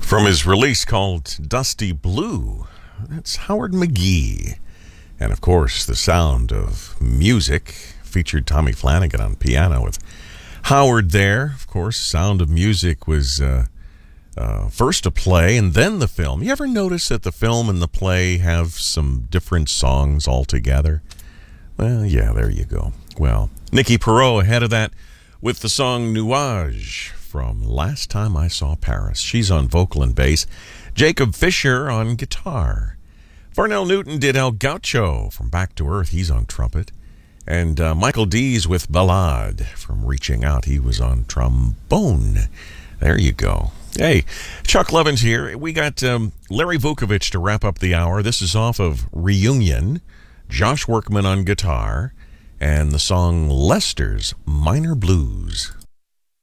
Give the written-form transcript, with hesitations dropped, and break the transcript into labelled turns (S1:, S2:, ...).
S1: From his release called Dusty Blue, that's Howard McGhee. And of course, The Sound of Music featured Tommy Flanagan on piano with Howard there. Of course, Sound of Music was first a play and then the film. You ever notice that the film and the play have some different songs altogether? Well, yeah, there you go. Well, Nikki Perot ahead of that with the song Nuage from Last Time I Saw Paris. She's on vocal and bass. Jacob Fisher on guitar. Farnell Newton did El Gaucho from Back to Earth. He's on trumpet. And Michael Dees with Ballade from Reaching Out. He was on trombone. There you go. Hey, Chuck Levin's here. We got Larry Vukovich to wrap up the hour. This is off of Reunion. Josh Workman on guitar. And the song Lester's Minor Blues.